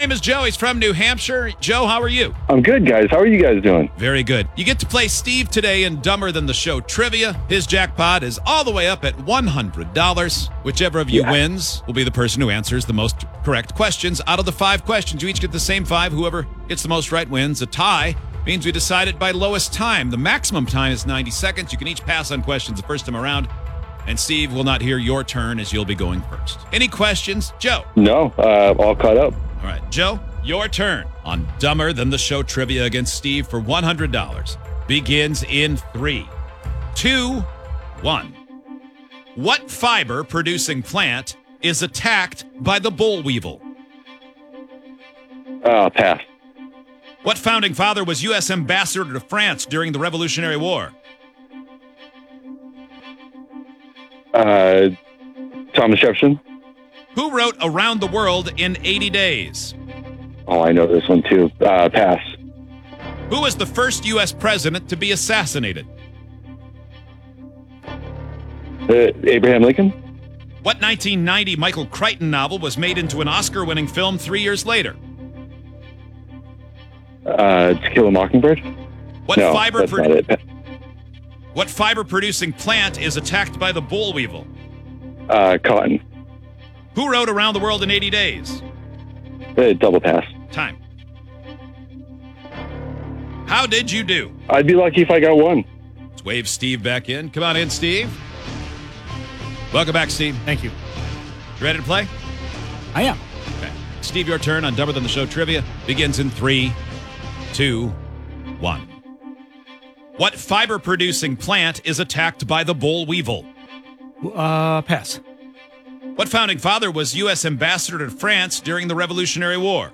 name is Joe. He's from New Hampshire. Joe, how are you? I'm good, guys. How are you guys doing? Very good. You get to play Steve today in Dumber Than the Show Trivia. His jackpot is all the way up at $100. Whichever of you wins will be the person who answers the most correct questions. Out of the 5 questions, you each get the same 5. Whoever gets the most right wins. A tie means we decide it by lowest time. The maximum time is 90 seconds. You can each pass on questions the first time around. And Steve will not hear your turn as you'll be going first. Any questions? Joe? No, all caught up. All right, Joe, your turn on Dumber Than the Show Trivia against Steve for $100. Begins in 3, 2, 1. What fiber-producing plant is attacked by the boll weevil? Pass. What founding father was U.S. ambassador to France during the Revolutionary War? Thomas Jefferson. Who wrote Around the World in 80 Days? Oh, I know this one too. Pass. Who was the first U.S. president to be assassinated? Abraham Lincoln. What 1990 Michael Crichton novel was made into an Oscar-winning film 3 years later? To Kill a Mockingbird. What No, fiber that's not it. What fiber-producing plant is attacked by the boll weevil? Cotton. Who wrote Around the World in 80 Days? Double pass. Time. How did you do? I'd be lucky if I got one. Let's wave Steve back in. Come on in, Steve. Welcome back, Steve. Thank you. You ready to play? I am. Okay. Steve, your turn on Dumber Than the Show Trivia begins in 3, 2, 1. What fiber-producing plant is attacked by the boll weevil? Pass. What founding father was U.S. ambassador to France during the Revolutionary War?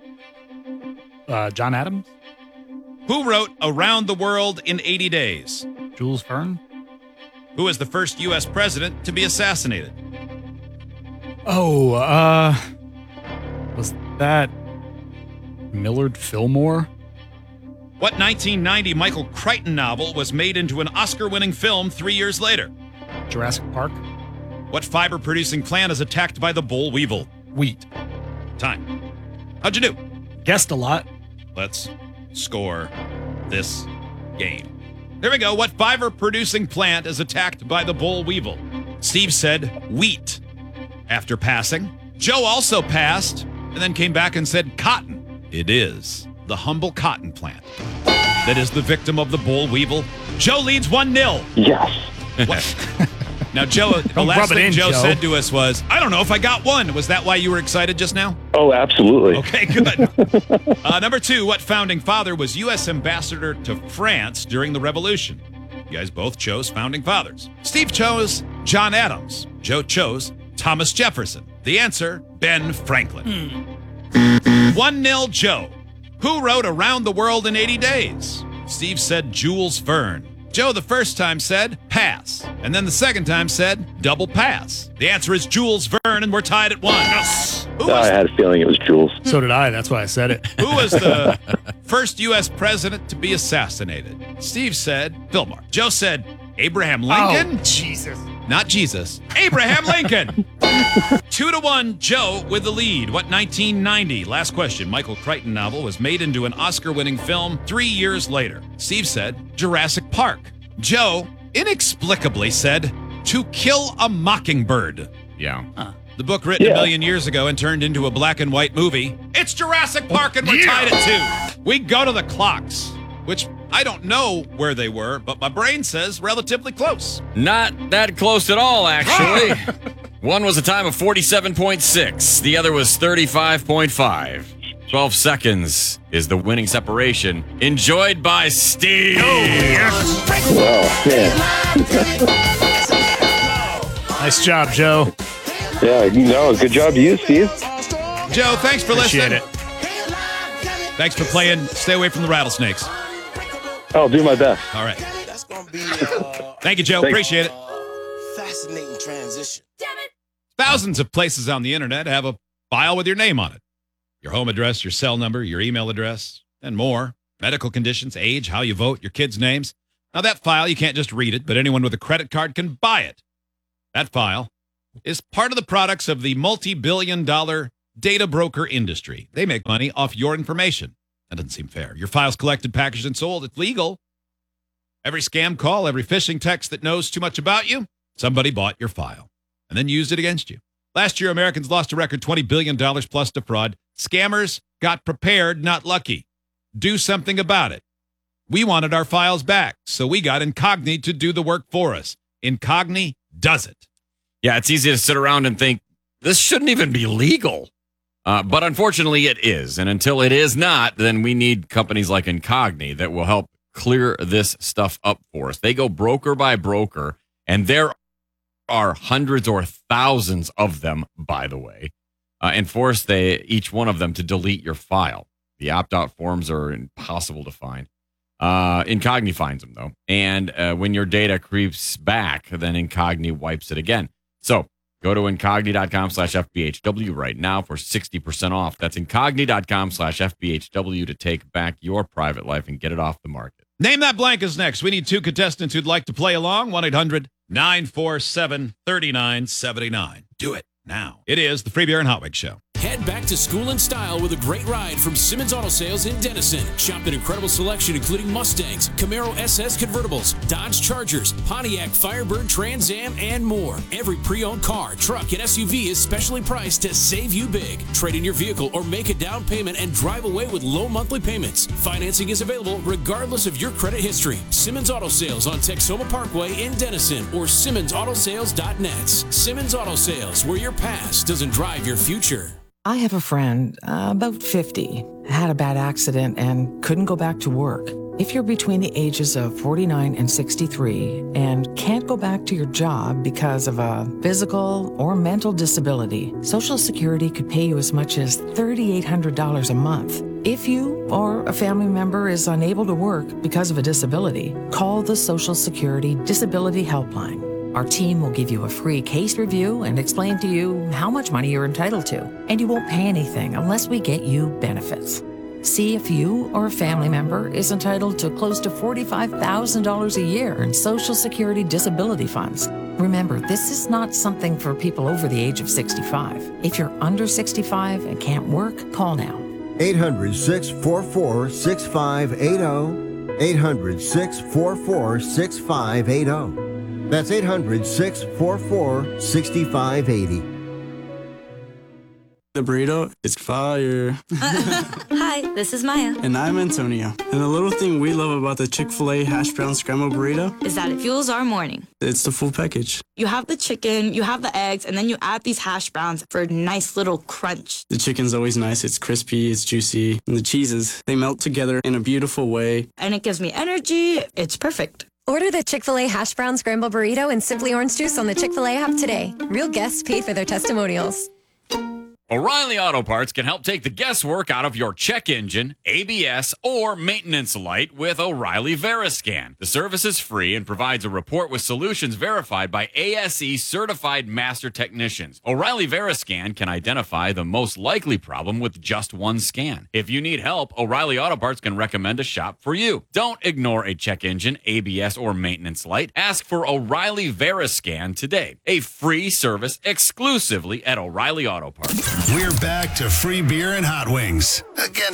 John Adams. Who wrote Around the World in 80 Days? Jules Verne. Who was the first U.S. president to be assassinated? Oh, was that Millard Fillmore? What 1990 Michael Crichton novel was made into an Oscar-winning film 3 years later? Jurassic Park. What fiber-producing plant is attacked by the boll weevil? Wheat. Time. How'd you do? Guessed a lot. Let's score this game. Here we go. What fiber-producing plant is attacked by the boll weevil? Steve said wheat. After passing, Joe also passed and then came back and said cotton. It is the humble cotton plant that is the victim of the boll weevil. Joe leads 1-0. Yes. What? Now, Joe, the last thing Joe said to us was, I don't know if I got one. Was that why you were excited just now? Oh, absolutely. Okay, good. Number 2, what founding father was U.S. ambassador to France during the Revolution? You guys both chose founding fathers. Steve chose John Adams. Joe chose Thomas Jefferson. The answer, Ben Franklin. 1-0 Joe. Who wrote Around the World in 80 Days? Steve said Jules Verne. Joe the first time said pass, and then the second time said double pass. The answer is Jules Verne, and we're tied at 1. Yes. I had a feeling it was Jules. So did I. That's why I said it. Who was the first U.S. president to be assassinated? Steve said Fillmore. Joe said Abraham Lincoln. Oh, Jesus. Not Jesus. Abraham Lincoln. 2-1, Joe with the lead. What 1990, last question, Michael Crichton novel was made into an Oscar-winning film 3 years later? Steve said Jurassic Park. Joe inexplicably said To Kill a Mockingbird. Yeah. The book written a million years ago and turned into a black and white movie. It's Jurassic Park and we're tied at 2. We go to the clocks, which I don't know where they were, but my brain says relatively close. Not that close at all, actually. One was a time of 47.6. The other was 35.5. 12 seconds is the winning separation. Enjoyed by Steve. Oh, man. Nice job, Joe. Yeah, no, good job to you, Steve. Joe, thanks for Appreciate listening. Thanks for playing Stay Away from the Rattlesnakes. I'll do my best. All right. That's gonna be Thank you, Joe. Thanks. Appreciate it. fascinating transition. Thousands of places on the internet have a file with your name on it. Your home address, your cell number, your email address, and more. Medical conditions, age, how you vote, your kids' names. Now that file, you can't just read it, but anyone with a credit card can buy it. That file is part of the products of the multi-billion-dollar data broker industry. They make money off your information. That doesn't seem fair. Your file's collected, packaged, and sold. It's legal. Every scam call, every phishing text that knows too much about you, somebody bought your file and then used it against you. Last year, Americans lost a record $20 billion plus to fraud. Scammers got prepared, not lucky. Do something about it. We wanted our files back, so we got Incogni to do the work for us. Incogni does it. Yeah, it's easy to sit around and think, this shouldn't even be legal. But unfortunately, it is. And until it is not, then we need companies like Incogni that will help clear this stuff up for us. They go broker by broker, and there are hundreds or thousands of them, by the way, and force each one of them to delete your file. The opt-out forms are impossible to find. Incogni finds them, though. And when your data creeps back, then Incogni wipes it again. So go to incogni.com/FBHW right now for 60% off. That's incogni.com/FBHW to take back your private life and get it off the market. Name That Blank is next. We need 2 contestants who'd like to play along. 1-800-947-3979. Do it now. It is the Free Beer and Hot Wings Show. Head back to school in style with a great ride from Simmons Auto Sales in Denison. Shop an incredible selection including Mustangs, Camaro SS convertibles, Dodge Chargers, Pontiac Firebird Trans Am, and more. Every pre-owned car, truck, and SUV is specially priced to save you big. Trade in your vehicle or make a down payment and drive away with low monthly payments. Financing is available regardless of your credit history. Simmons Auto Sales on Texoma Parkway in Denison or SimmonsAutoSales.net. Simmons Auto Sales, where your past doesn't drive your future. I have a friend, about 50, had a bad accident and couldn't go back to work. If you're between the ages of 49 and 63 and can't go back to your job because of a physical or mental disability, Social Security could pay you as much as $3,800 a month. If you or a family member is unable to work because of a disability, call the Social Security Disability Helpline. Our team will give you a free case review and explain to you how much money you're entitled to. And you won't pay anything unless we get you benefits. See if you or a family member is entitled to close to $45,000 a year in Social Security disability funds. Remember, this is not something for people over the age of 65. If you're under 65 and can't work, call now. 800-644-6580. 800-644-6580. That's 800-644-6580. The burrito is fire. Hi, this is Maya. And I'm Antonio. And the little thing we love about the Chick-fil-A hash brown scrambled burrito is that it fuels our morning. It's the full package. You have the chicken, you have the eggs, and then you add these hash browns for a nice little crunch. The chicken's always nice. It's crispy, it's juicy. And the cheeses, they melt together in a beautiful way. And it gives me energy. It's perfect. Order the Chick-fil-A hash brown scramble burrito and Simply Orange Juice on the Chick-fil-A app today. Real guests paid for their testimonials. O'Reilly Auto Parts can help take the guesswork out of your check engine, ABS, or maintenance light with O'Reilly Veriscan. The service is free and provides a report with solutions verified by ASE certified master technicians. O'Reilly Veriscan can identify the most likely problem with just one scan. If you need help, O'Reilly Auto Parts can recommend a shop for you. Don't ignore a check engine, ABS, or maintenance light. Ask for O'Reilly Veriscan today. A free service exclusively at O'Reilly Auto Parts. We're back to Free Beer and Hot Wings. Again